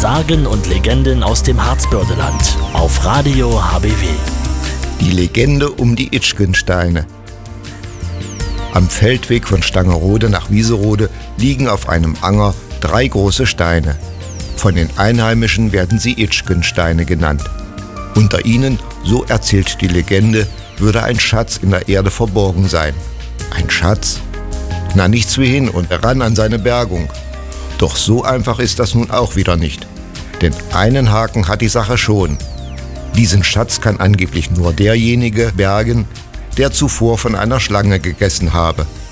Sagen und Legenden aus dem Harzbördeland auf Radio HBW. Die Legende um die Itschgensteine. Am Feldweg von Stangerode nach Wieserode liegen auf einem Anger 3 große Steine. Von den Einheimischen werden sie Itschgensteine genannt. Unter ihnen, so erzählt die Legende, würde ein Schatz in der Erde verborgen sein. Ein Schatz? Na, nichts wie hin und ran an seine Bergung. Doch so einfach ist das nun auch wieder nicht. Denn einen Haken hat die Sache schon. Diesen Schatz kann angeblich nur derjenige bergen, der zuvor von einer Schlange gegessen habe.